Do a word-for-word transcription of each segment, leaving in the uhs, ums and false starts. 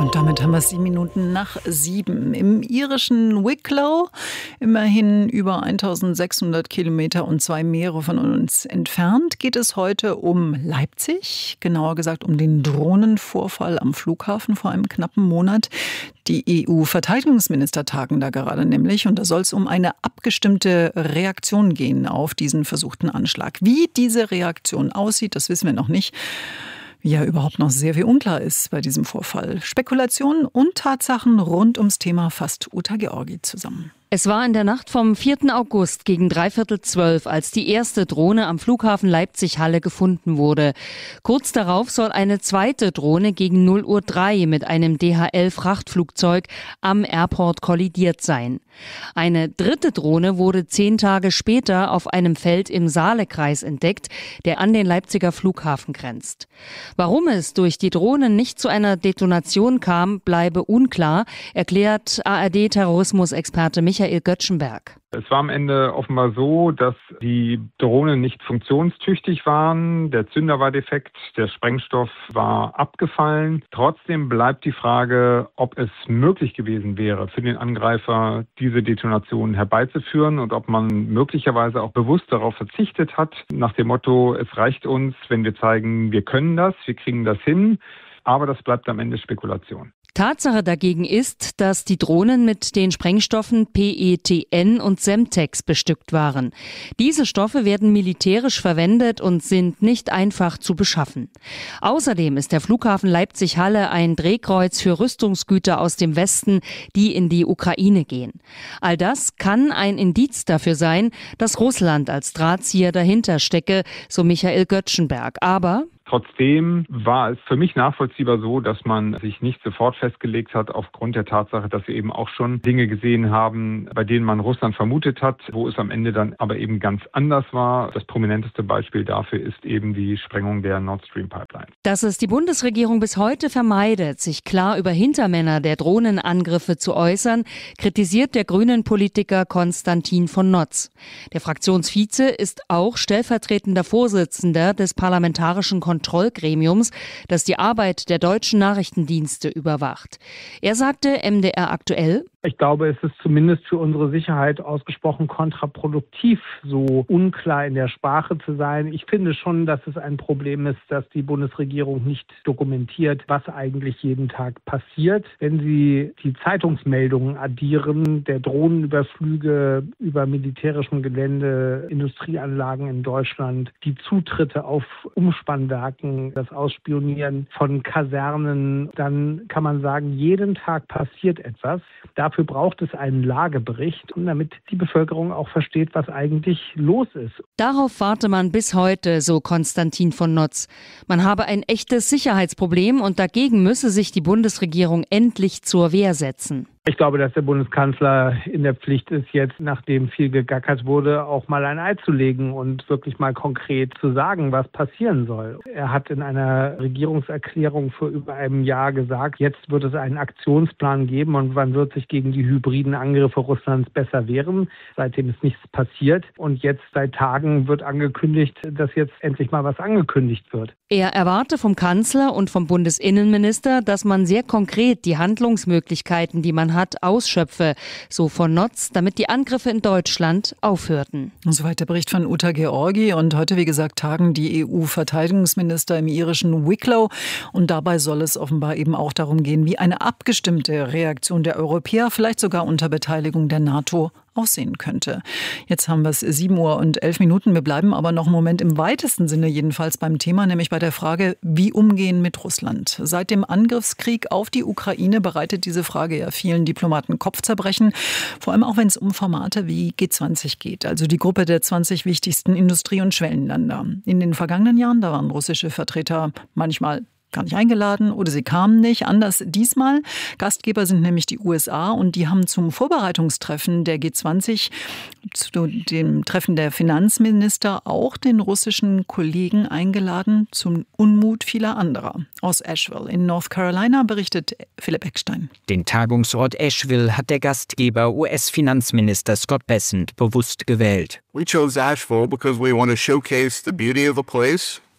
Und damit haben wir es sieben Minuten nach sieben. Im irischen Wicklow, immerhin über eintausendsechshundert Kilometer und zwei Meere von uns entfernt, geht es heute um Leipzig. Genauer gesagt um den Drohnenvorfall am Flughafen vor einem knappen Monat. Die E U-Verteidigungsminister tagen da gerade nämlich. Und da soll es um eine abgestimmte Reaktion gehen auf diesen versuchten Anschlag. Wie diese Reaktion aussieht, das wissen wir noch nicht. Wie ja überhaupt noch sehr viel unklar ist bei diesem Vorfall. Spekulationen und Tatsachen rund ums Thema fasst Uta Georgi zusammen. Es war in der Nacht vom vierten August gegen dreiviertel zwölf, als die erste Drohne am Flughafen Leipzig-Halle gefunden wurde. Kurz darauf soll eine zweite Drohne gegen null Uhr drei mit einem D H L-Frachtflugzeug am Airport kollidiert sein. Eine dritte Drohne wurde zehn Tage später auf einem Feld im Saalekreis entdeckt, der an den Leipziger Flughafen grenzt. Warum es durch die Drohnen nicht zu einer Detonation kam, bleibe unklar, erklärt A R D-Terrorismusexperte Michael Michael Göttschenberg. Es war am Ende offenbar so, dass die Drohnen nicht funktionstüchtig waren. Der Zünder war defekt, der Sprengstoff war abgefallen. Trotzdem bleibt die Frage, ob es möglich gewesen wäre, für den Angreifer diese Detonation herbeizuführen und ob man möglicherweise auch bewusst darauf verzichtet hat, nach dem Motto, es reicht uns, wenn wir zeigen, wir können das, wir kriegen das hin. Aber das bleibt am Ende Spekulation. Tatsache dagegen ist, dass die Drohnen mit den Sprengstoffen P E T N und Semtex bestückt waren. Diese Stoffe werden militärisch verwendet und sind nicht einfach zu beschaffen. Außerdem ist der Flughafen Leipzig-Halle ein Drehkreuz für Rüstungsgüter aus dem Westen, die in die Ukraine gehen. All das kann ein Indiz dafür sein, dass Russland als Drahtzieher dahinter stecke, so Michael Göttschenberg. Aber Trotzdem war es für mich nachvollziehbar so, dass man sich nicht sofort festgelegt hat, aufgrund der Tatsache, dass wir eben auch schon Dinge gesehen haben, bei denen man Russland vermutet hat, wo es am Ende dann aber eben ganz anders war. Das prominenteste Beispiel dafür ist eben die Sprengung der Nord Stream Pipeline. Dass es die Bundesregierung bis heute vermeidet, sich klar über Hintermänner der Drohnenangriffe zu äußern, kritisiert der Grünen-Politiker Konstantin von Notz. Der Fraktionsvize ist auch stellvertretender Vorsitzender des Parlamentarischen Kontrollgremiums, das die Arbeit der deutschen Nachrichtendienste überwacht. Er sagte M D R aktuell: Ich glaube, es ist zumindest für unsere Sicherheit ausgesprochen kontraproduktiv, so unklar in der Sprache zu sein. Ich finde schon, dass es ein Problem ist, dass die Bundesregierung nicht dokumentiert, was eigentlich jeden Tag passiert. Wenn Sie die Zeitungsmeldungen addieren, der Drohnenüberflüge über militärischem Gelände, Industrieanlagen in Deutschland, die Zutritte auf Umspannwerken, das Ausspionieren von Kasernen, dann kann man sagen, jeden Tag passiert etwas. Dafür braucht es einen Lagebericht, und damit die Bevölkerung auch versteht, was eigentlich los ist. Darauf warte man bis heute, so Konstantin von Notz. Man habe ein echtes Sicherheitsproblem und dagegen müsse sich die Bundesregierung endlich zur Wehr setzen. Ich glaube, dass der Bundeskanzler in der Pflicht ist, jetzt, nachdem viel gegackert wurde, auch mal ein Ei zu legen und wirklich mal konkret zu sagen, was passieren soll. Er hat in einer Regierungserklärung vor über einem Jahr gesagt, jetzt wird es einen Aktionsplan geben und man wird sich gegen die hybriden Angriffe Russlands besser wehren. Seitdem ist nichts passiert und jetzt seit Tagen wird angekündigt, dass jetzt endlich mal was angekündigt wird. Er erwarte vom Kanzler und vom Bundesinnenminister, dass man sehr konkret die Handlungsmöglichkeiten, die man hat, ausschöpfe, so von Notz, damit die Angriffe in Deutschland aufhörten. Soweit der Bericht von Uta Georgi. Und heute, wie gesagt, tagen die E U-Verteidigungsminister im irischen Wicklow. Und dabei soll es offenbar eben auch darum gehen, wie eine abgestimmte Reaktion der Europäer, vielleicht sogar unter Beteiligung der NATO, aussehen könnte. Jetzt haben wir es sieben Uhr und elf Minuten. Wir bleiben aber noch einen Moment im weitesten Sinne jedenfalls beim Thema, nämlich bei der Frage, wie umgehen mit Russland. Seit dem Angriffskrieg auf die Ukraine bereitet diese Frage ja vielen Diplomaten Kopfzerbrechen. Vor allem auch, wenn es um Formate wie G zwanzig geht, also die Gruppe der zwanzig wichtigsten Industrie- und Schwellenländer. In den vergangenen Jahren, da waren russische Vertreter manchmal gar nicht eingeladen oder sie kamen nicht. Anders diesmal. Gastgeber sind nämlich die U S A und die haben zum Vorbereitungstreffen der G zwanzig, zu dem Treffen der Finanzminister, auch den russischen Kollegen eingeladen, zum Unmut vieler anderer. Aus Asheville in North Carolina berichtet Philipp Eckstein. Den Tagungsort Asheville hat der Gastgeber U S-Finanzminister Scott Bessent bewusst gewählt. We chose Asheville because we want to showcase the beauty of the place.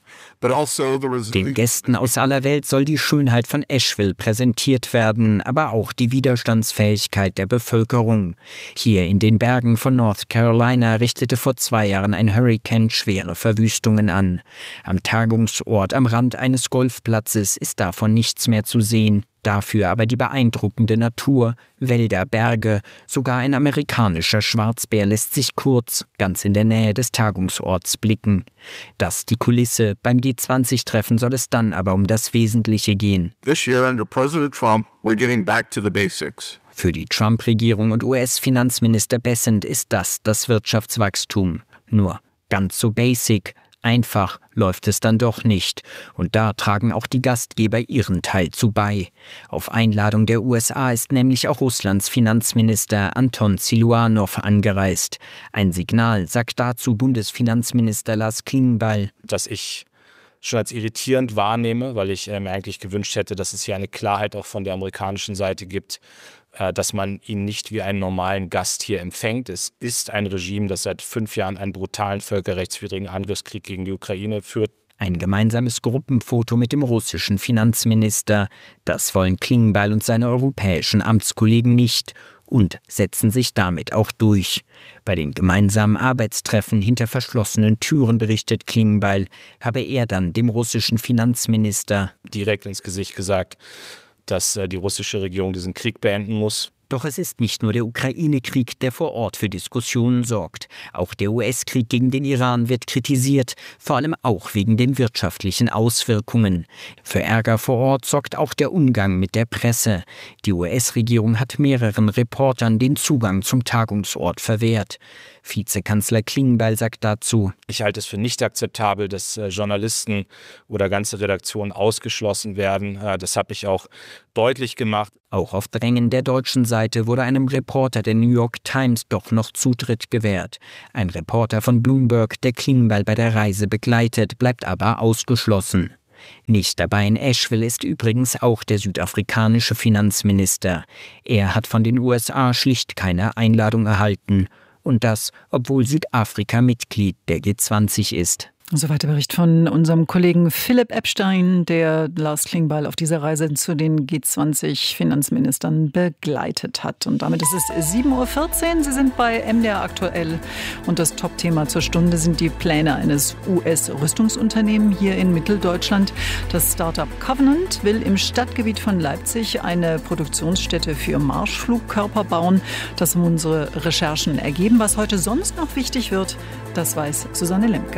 Den Gästen aus aller Welt soll die Schönheit von Asheville präsentiert werden, aber auch die Widerstandsfähigkeit der Bevölkerung. Hier in den Bergen von North Carolina richtete vor zwei Jahren ein Hurrikan schwere Verwüstungen an. Am Tagungsort am Rand eines Golfplatzes ist davon nichts mehr zu sehen. Dafür aber die beeindruckende Natur, Wälder, Berge, sogar ein amerikanischer Schwarzbär lässt sich kurz, ganz in der Nähe des Tagungsorts blicken. Das die Kulisse, beim G zwanzig Treffen soll es dann aber um das Wesentliche gehen. This year under President Trump, we're getting back to the basics. Für die Trump-Regierung und U S-Finanzminister Bessent ist das das Wirtschaftswachstum. Nur ganz so basic. Einfach läuft es dann doch nicht. Und da tragen auch die Gastgeber ihren Teil zu bei. Auf Einladung der U S A ist nämlich auch Russlands Finanzminister Anton Siluanow angereist. Ein Signal, sagt dazu Bundesfinanzminister Lars Klingbeil. Dass ich schon als irritierend wahrnehme, weil ich äh, mir eigentlich gewünscht hätte, dass es hier eine Klarheit auch von der amerikanischen Seite gibt, dass man ihn nicht wie einen normalen Gast hier empfängt. Es ist ein Regime, das seit fünf Jahren einen brutalen völkerrechtswidrigen Angriffskrieg gegen die Ukraine führt. Ein gemeinsames Gruppenfoto mit dem russischen Finanzminister. Das wollen Klingbeil und seine europäischen Amtskollegen nicht und setzen sich damit auch durch. Bei den gemeinsamen Arbeitstreffen hinter verschlossenen Türen, berichtet Klingbeil, habe er dann dem russischen Finanzminister direkt ins Gesicht gesagt, dass die russische Regierung diesen Krieg beenden muss. Doch es ist nicht nur der Ukraine-Krieg, der vor Ort für Diskussionen sorgt. Auch der U S-Krieg gegen den Iran wird kritisiert, vor allem auch wegen den wirtschaftlichen Auswirkungen. Für Ärger vor Ort sorgt auch der Umgang mit der Presse. Die U S-Regierung hat mehreren Reportern den Zugang zum Tagungsort verwehrt. Vizekanzler Klingbeil sagt dazu: Ich halte es für nicht akzeptabel, dass äh, Journalisten oder ganze Redaktionen ausgeschlossen werden. Äh, das habe ich auch deutlich gemacht. Auch auf Drängen der deutschen Seite wurde einem Reporter der New York Times doch noch Zutritt gewährt. Ein Reporter von Bloomberg, der Klingbeil bei der Reise begleitet, bleibt aber ausgeschlossen. Nicht dabei in Asheville ist übrigens auch der südafrikanische Finanzminister. Er hat von den U S A schlicht keine Einladung erhalten. Und das, obwohl Südafrika Mitglied der G zwanzig ist. Soweit der Bericht von unserem Kollegen Philipp Epstein, der Lars Klingbeil auf dieser Reise zu den G zwanzig Finanzministern begleitet hat. Und damit ist es sieben Uhr vierzehn. Sie sind bei M D R aktuell. Und das Top-Thema zur Stunde sind die Pläne eines U S-Rüstungsunternehmens hier in Mitteldeutschland. Das Startup Covenant will im Stadtgebiet von Leipzig eine Produktionsstätte für Marschflugkörper bauen. Das haben unsere Recherchen ergeben. Was heute sonst noch wichtig wird, das weiß Susanne Lemke.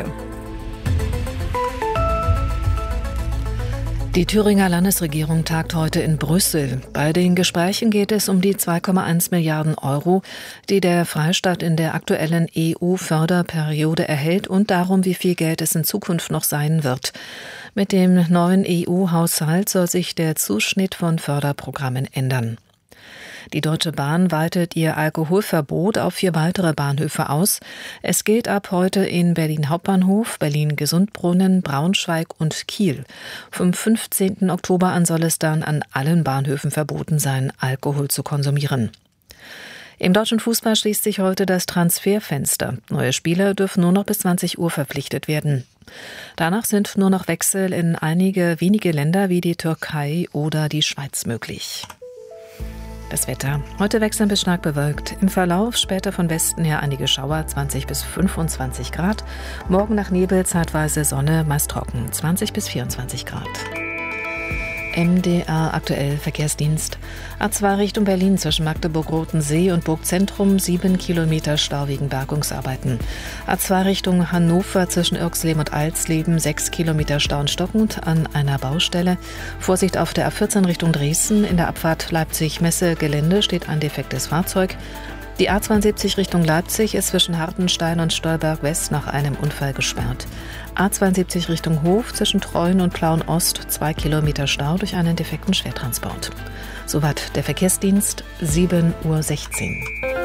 Die Thüringer Landesregierung tagt heute in Brüssel. Bei den Gesprächen geht es um die zwei Komma eins Milliarden Euro, die der Freistaat in der aktuellen E U-Förderperiode erhält und darum, wie viel Geld es in Zukunft noch sein wird. Mit dem neuen E U-Haushalt soll sich der Zuschnitt von Förderprogrammen ändern. Die Deutsche Bahn weitet ihr Alkoholverbot auf vier weitere Bahnhöfe aus. Es gilt ab heute in Berlin Hauptbahnhof, Berlin-Gesundbrunnen, Braunschweig und Kiel. Vom fünfzehnten Oktober an soll es dann an allen Bahnhöfen verboten sein, Alkohol zu konsumieren. Im deutschen Fußball schließt sich heute das Transferfenster. Neue Spieler dürfen nur noch bis zwanzig Uhr verpflichtet werden. Danach sind nur noch Wechsel in einige wenige Länder wie die Türkei oder die Schweiz möglich. Das Wetter. Heute wechselnd bis stark bewölkt. Im Verlauf später von Westen her einige Schauer, zwanzig bis fünfundzwanzig Grad. Morgen nach Nebel zeitweise Sonne, meist trocken, zwanzig bis vierundzwanzig Grad. M D R aktuell Verkehrsdienst. A zwei Richtung Berlin zwischen Magdeburg-Rotensee und Burgzentrum, sieben Kilometer Stau wegen Bergungsarbeiten. A zwei Richtung Hannover zwischen Irxleben und Alsleben, sechs Kilometer Stau und stockend an einer Baustelle. Vorsicht auf der A vierzehn Richtung Dresden. In der Abfahrt Leipzig-Messe-Gelände steht ein defektes Fahrzeug. Die A zweiundsiebzig Richtung Leipzig ist zwischen Hartenstein und Stolberg West nach einem Unfall gesperrt. A zweiundsiebzig Richtung Hof zwischen Treuen und Plauen Ost, zwei Kilometer Stau durch einen defekten Schwertransport. Soweit der Verkehrsdienst, sieben Uhr sechzehn.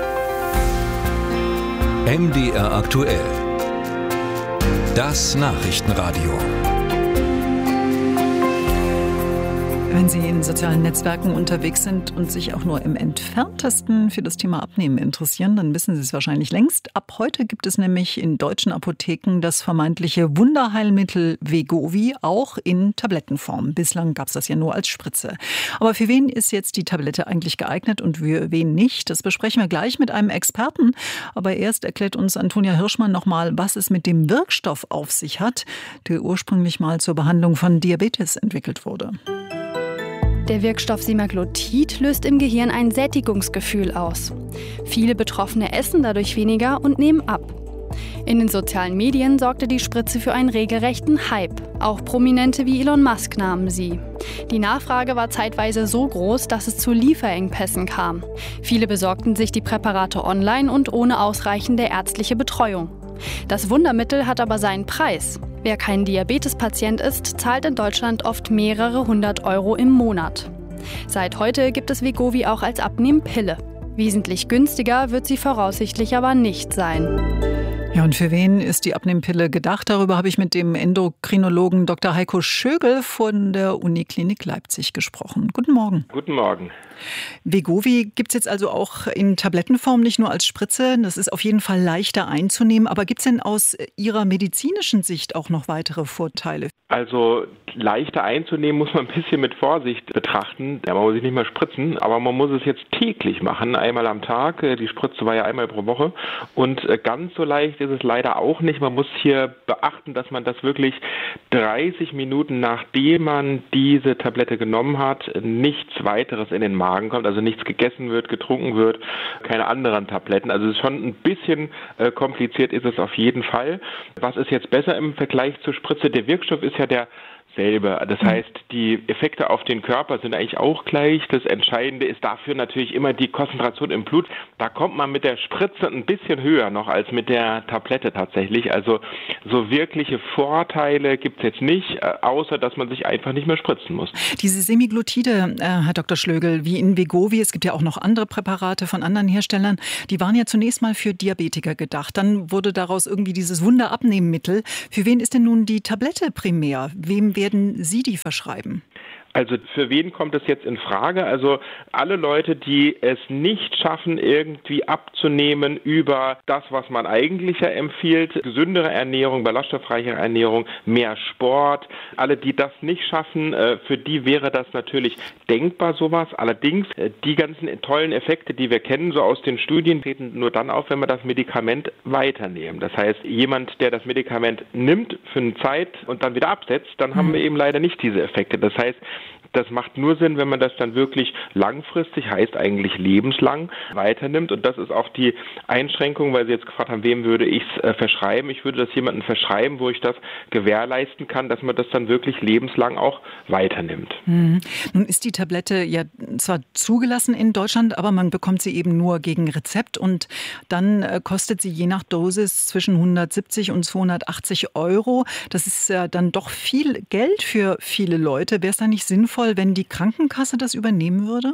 M D R aktuell. Das Nachrichtenradio. Wenn Sie in sozialen Netzwerken unterwegs sind und sich auch nur im Entferntesten für das Thema Abnehmen interessieren, dann wissen Sie es wahrscheinlich längst. Ab heute gibt es nämlich in deutschen Apotheken das vermeintliche Wunderheilmittel Wegovy auch in Tablettenform. Bislang gab es das ja nur als Spritze. Aber für wen ist jetzt die Tablette eigentlich geeignet und für wen nicht? Das besprechen wir gleich mit einem Experten. Aber erst erklärt uns Antonia Hirschmann nochmal, was es mit dem Wirkstoff auf sich hat, der ursprünglich mal zur Behandlung von Diabetes entwickelt wurde. Der Wirkstoff Semaglutid löst im Gehirn ein Sättigungsgefühl aus. Viele Betroffene essen dadurch weniger und nehmen ab. In den sozialen Medien sorgte die Spritze für einen regelrechten Hype. Auch Prominente wie Elon Musk nahmen sie. Die Nachfrage war zeitweise so groß, dass es zu Lieferengpässen kam. Viele besorgten sich die Präparate online und ohne ausreichende ärztliche Betreuung. Das Wundermittel hat aber seinen Preis. Wer kein Diabetespatient ist, zahlt in Deutschland oft mehrere hundert Euro im Monat. Seit heute gibt es Wegovy auch als Abnehmpille. Wesentlich günstiger wird sie voraussichtlich aber nicht sein. Ja, und für wen ist die Abnehmpille gedacht? Darüber habe ich mit dem Endokrinologen Doktor Heiko Schögel von der Uniklinik Leipzig gesprochen. Guten Morgen. Guten Morgen. Wegovy gibt es jetzt also auch in Tablettenform, nicht nur als Spritze. Das ist auf jeden Fall leichter einzunehmen. Aber gibt es denn aus Ihrer medizinischen Sicht auch noch weitere Vorteile? Also leichter einzunehmen muss man ein bisschen mit Vorsicht betrachten. Ja, man muss sich nicht mehr spritzen, aber man muss es jetzt täglich machen, einmal am Tag. Die Spritze war ja einmal pro Woche. Und ganz so leicht ist es leider auch nicht. Man muss hier beachten, dass man das wirklich dreißig Minuten nachdem man diese Tablette genommen hat, nichts weiteres in den Magen kommt, also nichts gegessen wird, getrunken wird, keine anderen Tabletten. Also es ist schon ein bisschen äh, kompliziert ist es auf jeden Fall. Was ist jetzt besser im Vergleich zur Spritze? Der Wirkstoff ist ja der selbe. Das heißt, die Effekte auf den Körper sind eigentlich auch gleich. Das Entscheidende ist dafür natürlich immer die Konzentration im Blut. Da kommt man mit der Spritze ein bisschen höher noch als mit der Tablette tatsächlich. Also so wirkliche Vorteile gibt es jetzt nicht, außer dass man sich einfach nicht mehr spritzen muss. Diese Semaglutide, äh, Herr Doktor Schlögel, wie in Wegovy, es gibt ja auch noch andere Präparate von anderen Herstellern, die waren ja zunächst mal für Diabetiker gedacht. Dann wurde daraus irgendwie dieses Wunderabnehmmittel. Für wen ist denn nun die Tablette primär? Wem werden Sie die verschreiben? Also für wen kommt es jetzt in Frage? Also alle Leute, die es nicht schaffen, irgendwie abzunehmen über das, was man eigentlich ja empfiehlt, gesündere Ernährung, ballaststoffreichere Ernährung, mehr Sport. Alle, die das nicht schaffen, für die wäre das natürlich denkbar, sowas. Allerdings, die ganzen tollen Effekte, die wir kennen, so aus den Studien, treten nur dann auf, wenn wir das Medikament weiternehmen. Das heißt, jemand, der das Medikament nimmt für eine Zeit und dann wieder absetzt, dann haben wir eben leider nicht diese Effekte. Das heißt, das macht nur Sinn, wenn man das dann wirklich langfristig, heißt eigentlich lebenslang, weiternimmt. Und das ist auch die Einschränkung, weil Sie jetzt gefragt haben, wem würde ich es äh, verschreiben. Ich würde das jemandem verschreiben, wo ich das gewährleisten kann, dass man das dann wirklich lebenslang auch weiternimmt. Mhm. Nun ist die Tablette ja zwar zugelassen in Deutschland, aber man bekommt sie eben nur gegen Rezept. Und dann äh, kostet sie je nach Dosis zwischen hundertsiebzig und zweihundertachtzig Euro. Das ist ja dann doch viel Geld für viele Leute. Wäre es da nicht sinnvoll, wenn die Krankenkasse das übernehmen würde?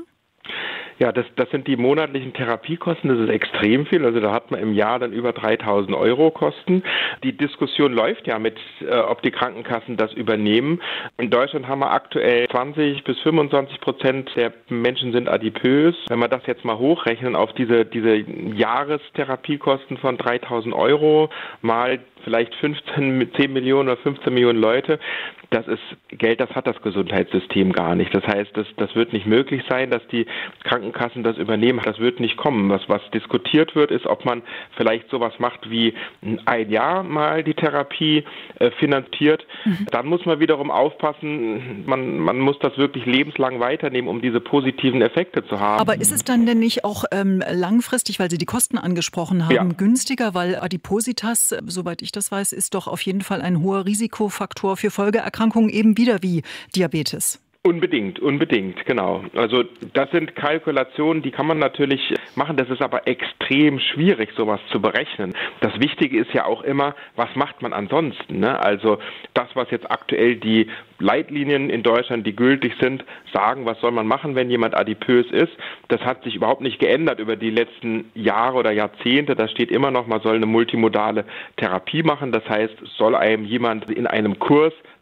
Ja, das, das sind die monatlichen Therapiekosten, das ist extrem viel. Also da hat man im Jahr dann über dreitausend Euro Kosten. Die Diskussion läuft ja mit, äh, ob die Krankenkassen das übernehmen. In Deutschland haben wir aktuell zwanzig bis fünfundzwanzig Prozent der Menschen sind adipös. Wenn wir das jetzt mal hochrechnen auf diese, diese Jahrestherapiekosten von dreitausend Euro mal vielleicht fünfzehn, zehn Millionen oder fünfzehn Millionen Leute, das ist Geld, das hat das Gesundheitssystem gar nicht. Das heißt, das, das wird nicht möglich sein, dass die Krankenkassen das übernehmen. Das wird nicht kommen. Was, was diskutiert wird, ist, ob man vielleicht sowas macht wie ein Jahr mal die Therapie äh, finanziert. Mhm. Dann muss man wiederum aufpassen, man, man muss das wirklich lebenslang weiternehmen, um diese positiven Effekte zu haben. Aber ist es dann denn nicht auch ähm, langfristig, weil Sie die Kosten angesprochen haben, ja. günstiger? Weil Adipositas, soweit ich das weiß, ist doch auf jeden Fall ein hoher Risikofaktor für Folgeerkrankungen, eben wieder wie Diabetes. Unbedingt, unbedingt, genau. Also das sind Kalkulationen, die kann man natürlich machen. Das ist aber extrem schwierig, sowas zu berechnen. Das Wichtige ist ja auch immer, was macht man ansonsten, ne? Also das, was jetzt aktuell die Leitlinien in Deutschland, die gültig sind, sagen, was soll man machen, wenn jemand adipös ist. Das hat sich überhaupt nicht geändert über die letzten Jahre oder Jahrzehnte. Da steht immer noch, man soll eine multimodale Therapie machen. Das heißt, soll einem jemand in einem Kurs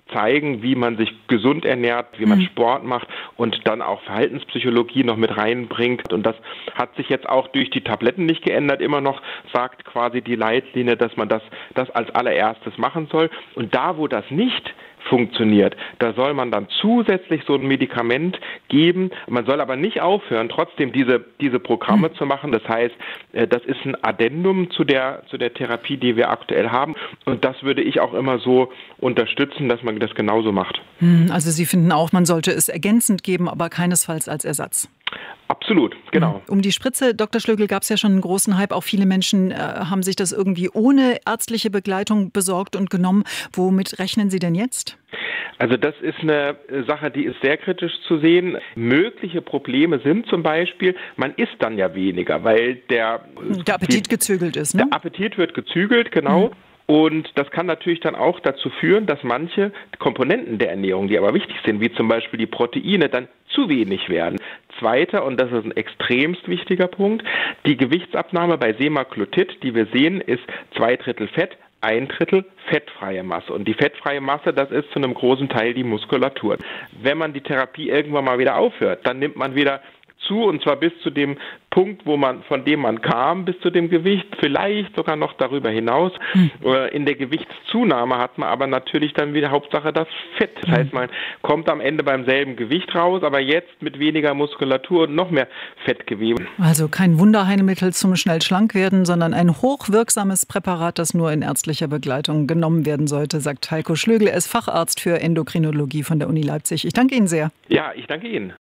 zeigen, wie man sich gesund ernährt, wie man mhm. Sport macht und dann auch Verhaltenspsychologie noch mit reinbringt. Und das hat sich jetzt auch durch die Tabletten nicht geändert. Immer noch sagt quasi die Leitlinie, dass man das, das als allererstes machen soll. Und da, wo das nicht funktioniert, da soll man dann zusätzlich so ein Medikament geben. Man soll aber nicht aufhören, trotzdem diese, diese Programme mhm. zu machen. Das heißt, das ist ein Addendum zu der, zu der Therapie, die wir aktuell haben. Und das würde ich auch immer so unterstützen, dass man das genauso macht. Also Sie finden auch, man sollte es ergänzend geben, aber keinesfalls als Ersatz. Absolut, genau. Um die Spritze, Doktor Schlögl, gab es ja schon einen großen Hype. Auch viele Menschen äh, haben sich das irgendwie ohne ärztliche Begleitung besorgt und genommen. Womit rechnen Sie denn jetzt? Also das ist eine Sache, die ist sehr kritisch zu sehen. Mögliche Probleme sind zum Beispiel, man isst dann ja weniger, weil der... Der Appetit die, gezügelt ist, ne? Der Appetit wird gezügelt, genau. Mhm. Und das kann natürlich dann auch dazu führen, dass manche Komponenten der Ernährung, die aber wichtig sind, wie zum Beispiel die Proteine, dann zu wenig werden. Zweiter, und das ist ein extremst wichtiger Punkt, die Gewichtsabnahme bei Semaglutid, die wir sehen, ist zwei Drittel Fett, ein Drittel fettfreie Masse. Und die fettfreie Masse, das ist zu einem großen Teil die Muskulatur. Wenn man die Therapie irgendwann mal wieder aufhört, dann nimmt man wieder zu, und zwar bis zu dem Punkt, wo man, von dem man kam, bis zu dem Gewicht, vielleicht sogar noch darüber hinaus. Hm. In der Gewichtszunahme hat man aber natürlich dann wieder Hauptsache das Fett. Das heißt, man kommt am Ende beim selben Gewicht raus, aber jetzt mit weniger Muskulatur und noch mehr Fettgewebe. Also kein Wunderheilmittel zum schnell schlank werden, sondern ein hochwirksames Präparat, das nur in ärztlicher Begleitung genommen werden sollte, sagt Heiko Schlögl. Er ist Facharzt für Endokrinologie von der Uni Leipzig. Ich danke Ihnen sehr. Ja, ich danke Ihnen.